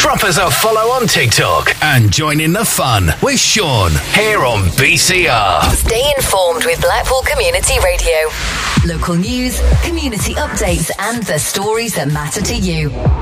Drop us a follow on TikTok and join in the fun with Sean here on BCR. Stay informed with Blackpool Community Radio. Local news, community updates, and the stories that matter to you.